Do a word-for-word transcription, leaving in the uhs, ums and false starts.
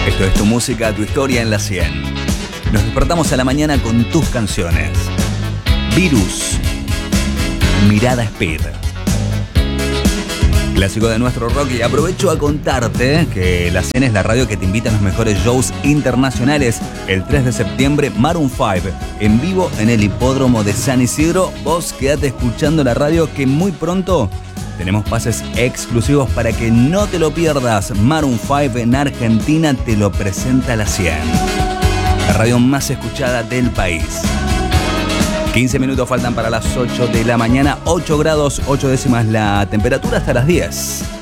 Esto es tu música, tu historia en la cien. Nos despertamos a la mañana con tus canciones. Virus, Mirada Speed. Clásico de nuestro rock, y aprovecho a contarte que la cien es la radio que te invita a los mejores shows internacionales. El tres de septiembre, Maroon cinco, en vivo en el hipódromo de San Isidro. Vos quedate escuchando la radio, que muy pronto tenemos pases exclusivos para que no te lo pierdas. Maroon cinco en Argentina te lo presenta la cien, la radio más escuchada del país. quince minutos faltan para las ocho de la mañana, ocho grados, ocho décimas la temperatura hasta las diez.